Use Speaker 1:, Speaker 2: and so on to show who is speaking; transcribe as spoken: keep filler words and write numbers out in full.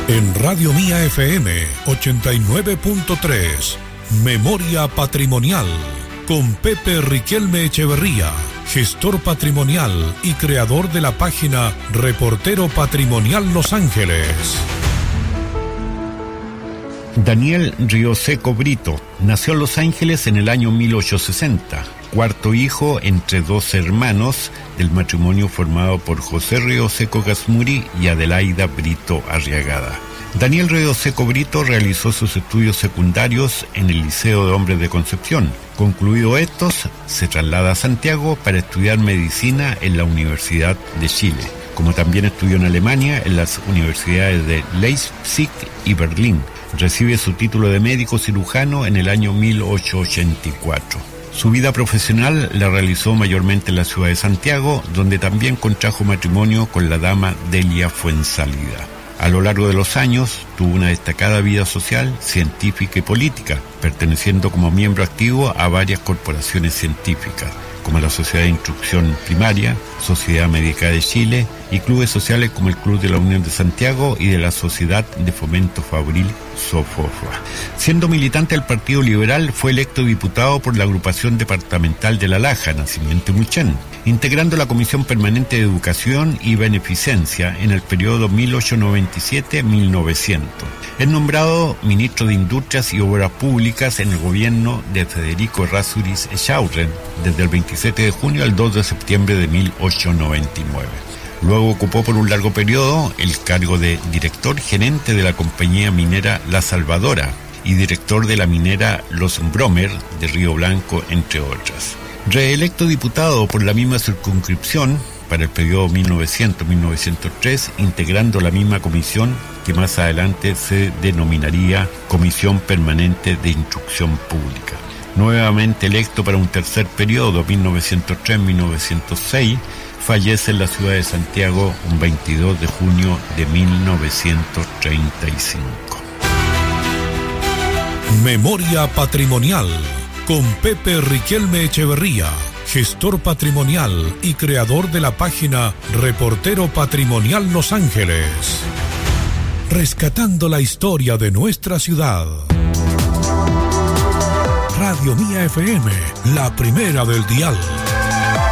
Speaker 1: En Radio Mía F M ochenta y nueve punto tres, Memoria Patrimonial, con Pepe Riquelme Echeverría, gestor patrimonial y creador de la página Reportero Patrimonial Los Ángeles.
Speaker 2: Daniel Rioseco Brito nació en Los Ángeles en el año mil ochocientos sesenta, cuarto hijo entre dos hermanos del matrimonio formado por José Rioseco Gasmuri y Adelaida Brito Arriagada. Daniel Rioseco Brito realizó sus estudios secundarios en el Liceo de Hombres de Concepción. Concluido estos, se traslada a Santiago para estudiar medicina en la Universidad de Chile, como también estudió en Alemania en las universidades de Leipzig y Berlín. Recibe su título de médico cirujano en el año mil ochocientos ochenta y cuatro. Su vida profesional la realizó mayormente en la ciudad de Santiago, donde también contrajo matrimonio con la dama Delia Fuenzalida. A lo largo de los años, tuvo una destacada vida social, científica y política, perteneciendo como miembro activo a varias corporaciones científicas, como la Sociedad de Instrucción Primaria, Sociedad Médica de Chile y clubes sociales como el Club de la Unión de Santiago y de la Sociedad de Fomento Fabril Sofofa. Siendo militante del Partido Liberal, fue electo diputado por la agrupación departamental de La Laja, Nacimiento y Muchén, integrando la Comisión Permanente de Educación y Beneficencia en el periodo mil ochocientos noventa y siete a mil novecientos. Es nombrado ministro de Industrias y Obras Públicas en el gobierno de Federico Errázuriz Echaurren desde el veintisiete de junio al dos de septiembre de mil ochocientos noventa y nueve. Luego ocupó por un largo periodo el cargo de director gerente de la compañía minera La Salvadora y director de la minera Los Bromer de Río Blanco, entre otras. Reelecto diputado por la misma circunscripción para el periodo mil novecientos a mil novecientos tres, integrando la misma comisión que más adelante se denominaría Comisión Permanente de Instrucción Pública. Nuevamente electo para un tercer periodo, mil novecientos tres a mil novecientos seis, fallece en la ciudad de Santiago un veintidós de junio de mil novecientos treinta y cinco.
Speaker 1: Memoria Patrimonial, con Pepe Riquelme Echeverría, gestor patrimonial y creador de la página Reportero Patrimonial Los Ángeles. Rescatando la historia de nuestra ciudad. Radio Mía F M, la primera del dial.